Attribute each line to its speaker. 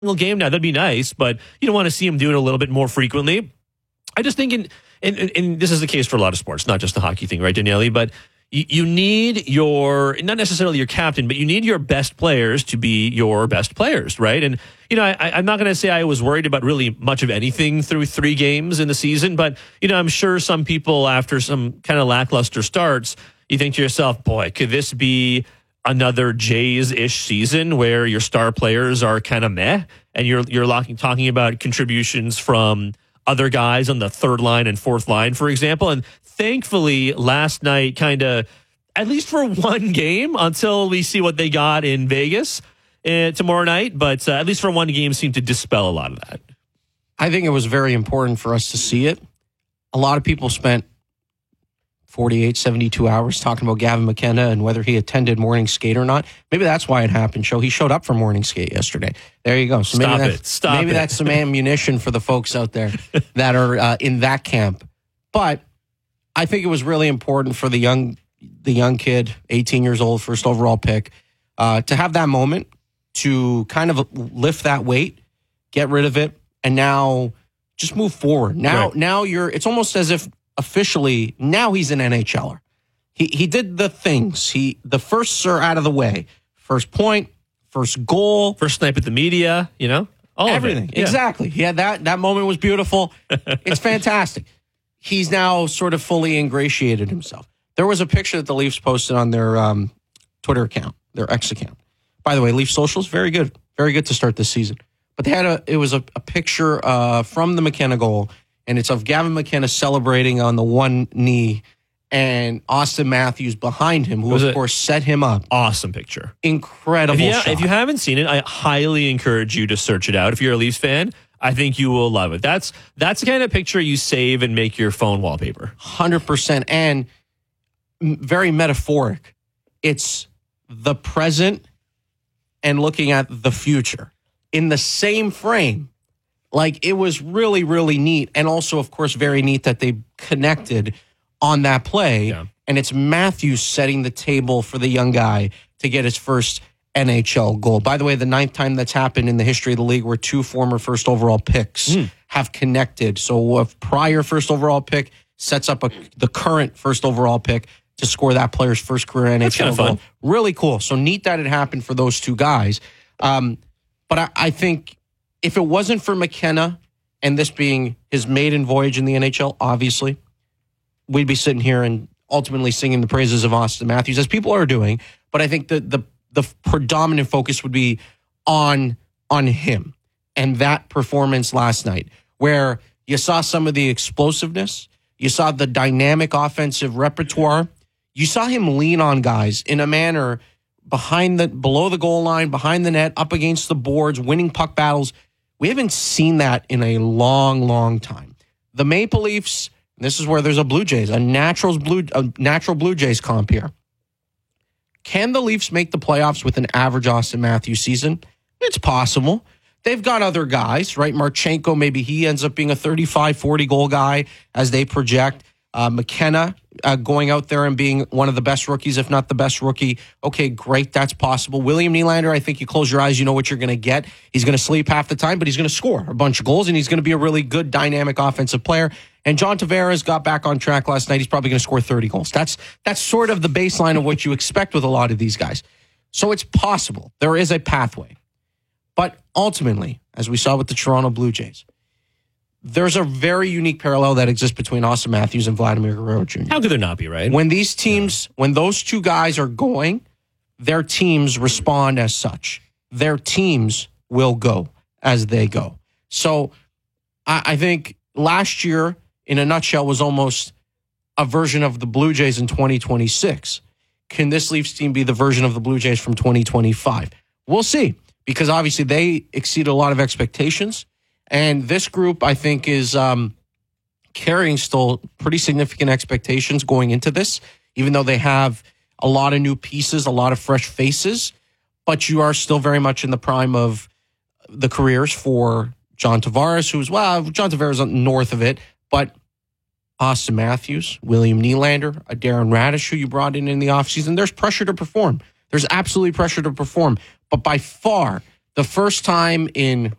Speaker 1: game now. That'd be nice, but you don't want to see him do it a little bit more frequently. I just think, and this is the case for a lot of sports, not just the hockey thing, right, Daniele? But you need not necessarily your captain, but you need your best players to be your best players, right? And, I'm not going to say I was worried about really much of anything through 3 games in the season, but, I'm sure some people after some kind of lackluster starts, you think to yourself, boy, could this be another Jays-ish season where your star players are kind of meh, and you're talking about contributions from other guys on the third line and fourth line, for example. And thankfully, last night kind of, at least for one game, until we see what they got in Vegas tomorrow night, but at least for one game seemed to dispel a lot of that.
Speaker 2: I think it was very important for us to see it. A lot of people spent 48, 72 hours talking about Gavin McKenna and whether he attended morning skate or not. Maybe that's why it happened, He showed up for morning skate yesterday. There you go. So maybe that's some ammunition for the folks out there that are in that camp. But I think it was really important for the young kid, 18 years old, first overall pick, to have that moment to kind of lift that weight, get rid of it, and now just move forward. Now it's almost as if officially, now he's an NHLer. He did the things. The first SIR out of the way. First point, first goal.
Speaker 1: First snipe at the media, all
Speaker 2: everything.
Speaker 1: Of it. Yeah.
Speaker 2: Exactly. Yeah, that moment was beautiful. It's fantastic. He's now sort of fully ingratiated himself. There was a picture that the Leafs posted on their Twitter account, their X account. By the way, Leaf socials, very good. Very good to start this season. But they had it was a picture from the McKenna goal, and it's of Gavin McKenna celebrating on the one knee and Austin Matthews behind him, who, of course, set him up.
Speaker 1: Awesome picture.
Speaker 2: Incredible shot.
Speaker 1: If you haven't seen it, I highly encourage you to search it out. If you're a Leafs fan, I think you will love it. That's the kind of picture you save and make your phone wallpaper.
Speaker 2: 100%. And very metaphoric. It's the present and looking at the future in the same frame. Like, it was really, really neat. And also, of course, very neat that they connected on that play. Yeah. And it's Matthews setting the table for the young guy to get his first NHL goal. By the way, the 9th time that's happened in the history of the league where 2 former first overall picks have connected. So a prior first overall pick sets up the current first overall pick to score that player's first career NHL goal. Fun. Really cool. So neat that it happened for those 2 guys. But I think if it wasn't for McKenna and this being his maiden voyage in the NHL, obviously, we'd be sitting here and ultimately singing the praises of Austin Matthews, as people are doing. But I think the predominant focus would be on him and that performance last night, where you saw some of the explosiveness, you saw the dynamic offensive repertoire, you saw him lean on guys in a manner below the goal line, behind the net, up against the boards, winning puck battles. We haven't seen that in a long, long time. The Maple Leafs, this is where there's a natural Blue Jays comp here. Can the Leafs make the playoffs with an average Austin Matthews season? It's possible. They've got other guys, right? Marchenko, maybe he ends up being a 35, 40 goal guy as they project. McKenna going out there and being one of the best rookies, if not the best rookie. Okay, great. That's possible. William Nylander, I think you close your eyes, you know what you're going to get. He's going to sleep half the time, but he's going to score a bunch of goals, and he's going to be a really good, dynamic offensive player. And John Tavares got back on track last night. He's probably going to score 30 goals. That's sort of the baseline of what you expect with a lot of these guys. So it's possible. There is a pathway. But ultimately, as we saw with the Toronto Blue Jays, there's a very unique parallel that exists between Austin Matthews and Vladimir Guerrero Jr.
Speaker 1: How could there not be, right?
Speaker 2: When these teams, when those 2 guys are going, their teams respond as such. Their teams will go as they go. So I think last year, in a nutshell, was almost a version of the Blue Jays in 2026. Can this Leafs team be the version of the Blue Jays from 2025? We'll see, because obviously they exceeded a lot of expectations. And this group, I think, is carrying still pretty significant expectations going into this, even though they have a lot of new pieces, a lot of fresh faces. But you are still very much in the prime of the careers for John Tavares, John Tavares is north of it, but Austin Matthews, William Nylander, Darren Radish, who you brought in the offseason. There's pressure to perform. There's absolutely pressure to perform. But by far, the first time in